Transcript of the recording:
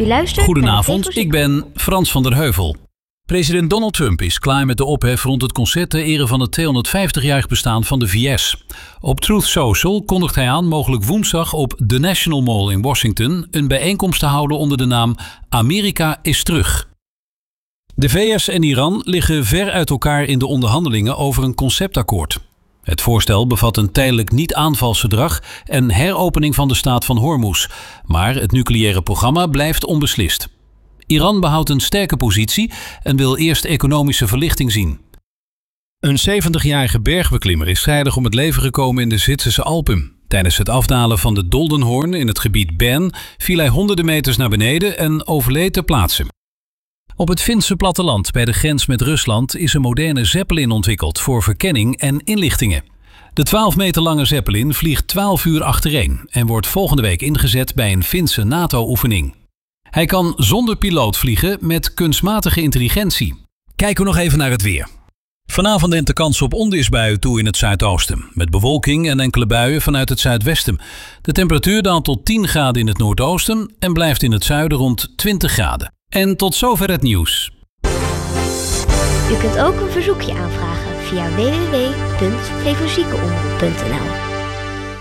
U luistert Goedenavond, naar ik ben Frans van der Heuvel. President Donald Trump is klaar met de ophef rond het concert ter ere van het 250-jarig bestaan van de VS. Op Truth Social kondigt hij aan mogelijk woensdag op The National Mall in Washington een bijeenkomst te houden onder de naam Amerika is terug. De VS en Iran liggen ver uit elkaar in de onderhandelingen over een conceptakkoord. Het voorstel bevat een tijdelijk niet-aanvalsverdrag en heropening van de staat van Hormuz. Maar het nucleaire programma blijft onbeslist. Iran behoudt een sterke positie en wil eerst economische verlichting zien. Een 70-jarige bergbeklimmer is strijdig om het leven gekomen in de Zwitserse Alpen. Tijdens het afdalen van de Doldenhoorn in het gebied Bern viel hij honderden meters naar beneden en overleed ter plaatse. Op het Finse platteland bij de grens met Rusland is een moderne Zeppelin ontwikkeld voor verkenning en inlichtingen. De 12 meter lange Zeppelin vliegt 12 uur achtereen en wordt volgende week ingezet bij een Finse NATO-oefening. Hij kan zonder piloot vliegen met kunstmatige intelligentie. Kijken we nog even naar het weer. Vanavond neemt de kans op onweersbuien toe in het zuidoosten, met bewolking en enkele buien vanuit het zuidwesten. De temperatuur daalt tot 10 graden in het noordoosten en blijft in het zuiden rond 20 graden. En tot zover het nieuws. U kunt ook een verzoekje aanvragen via www.gevoelsiekenomroep.nl.